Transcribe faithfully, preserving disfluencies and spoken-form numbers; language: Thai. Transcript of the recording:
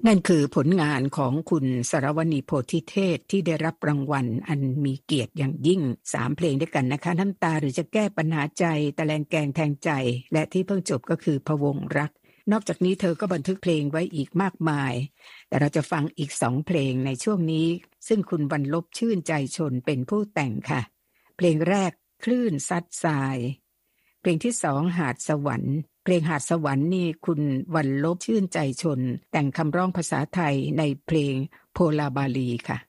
นั่นคือผลงานของคุณสรวณีโพธิเทศที่ได้รับรางวัลอันมีเกียรติอย่างยิ่งสามเพลงด้วยกันนะคะน้ำตาหรือจะแก้ปัญหาใจตะแลงแกงแทงใจและที่เพิ่งจบก็คือพะวงรักนอกจากนี้เธอก็บันทึกเพลงไว้อีกมากมายแต่เราจะฟังอีกสองเพลงในช่วงนี้ซึ่งคุณวรรลบชื่นใจชนเป็นผู้แต่งค่ะเพลงแรกคลื่นซัดทรายเพลงที่สองหาดสวรรค์เพลงหาดสวรรค์นี่คุณวรรลบชื่นใจชนแต่งคำร้องภาษาไทยในเพลงโพลาบาลีค่ะ